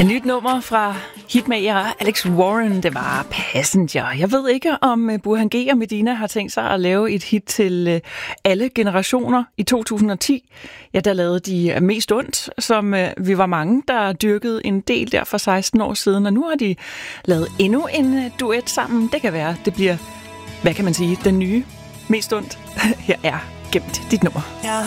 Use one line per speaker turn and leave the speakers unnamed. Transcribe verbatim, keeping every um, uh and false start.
Et nyt nummer fra hitmager Alex Warren, det var Passenger. Jeg ved ikke, om Burhan G og Medina har tænkt sig at lave et hit til alle generationer. I to tusind og ti, ja, der lavede de Mest ondt, som vi var mange, der dyrkede en del der for seksten år siden. Og nu har de lavet endnu en duet sammen. Det kan være, det bliver, hvad kan man sige, den nye Mest ondt. Her er Gemt dit nummer.